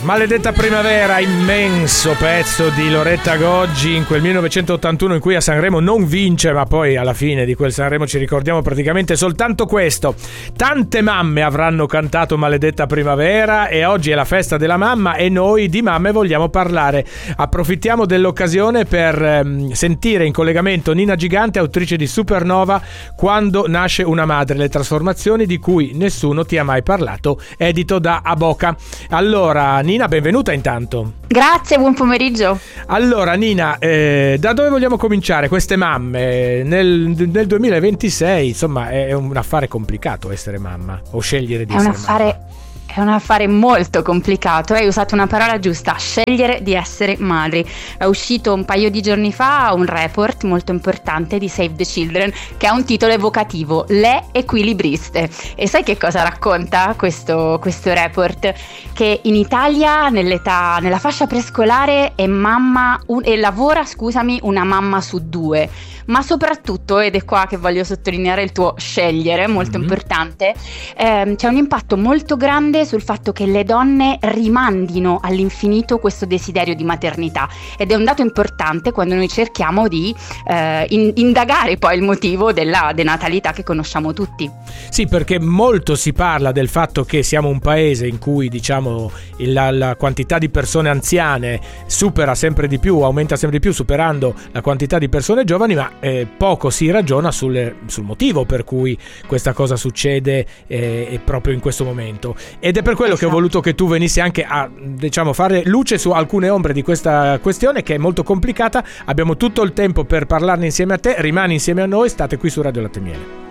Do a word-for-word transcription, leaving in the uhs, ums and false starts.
Maledetta primavera, immenso pezzo di Loretta Goggi in quel millenovecentottantuno in cui a Sanremo non vince, ma poi alla fine di quel Sanremo ci ricordiamo praticamente soltanto questo. Tante mamme avranno cantato Maledetta primavera e oggi è la festa della mamma e noi di mamme vogliamo parlare. Approfittiamo dell'occasione per ehm, sentire in collegamento Nina Gigante, autrice di Supernova, Quando nasce una madre, le trasformazioni di cui nessuno ti ha mai parlato, edito da Aboca. Allora Nina, benvenuta intanto. Grazie, buon pomeriggio. Allora Nina, eh, da dove vogliamo cominciare? Queste mamme nel, nel duemilaventisei, insomma, è un affare complicato essere mamma o scegliere di è essere un affare mamma. È un affare molto complicato, hai usato una parola giusta, scegliere di essere madri. È uscito un paio di giorni fa un report molto importante di Save the Children che ha un titolo evocativo, Le equilibriste. E sai che cosa racconta questo, questo report? Che in Italia nell'età, nella fascia prescolare è mamma un, e lavora, scusami, una mamma su due. Ma soprattutto, ed è qua che voglio sottolineare il tuo scegliere, molto mm-hmm. importante, ehm, c'è un impatto molto grande sul fatto che le donne rimandino all'infinito questo desiderio di maternità, ed è un dato importante quando noi cerchiamo di eh, in, indagare poi il motivo della denatalità che conosciamo tutti. Sì, perché molto si parla del fatto che siamo un paese in cui, diciamo, la, la quantità di persone anziane supera sempre di più, aumenta sempre di più, superando la quantità di persone giovani, ma eh, poco si ragiona sul, sul motivo per cui questa cosa succede eh, proprio in questo momento. Ed è per quello esatto. che ho voluto che tu venissi anche a, diciamo, fare luce su alcune ombre di questa questione che è molto complicata. Abbiamo tutto il tempo per parlarne insieme a te, rimani insieme a noi, state qui su Radio Latte e Miele.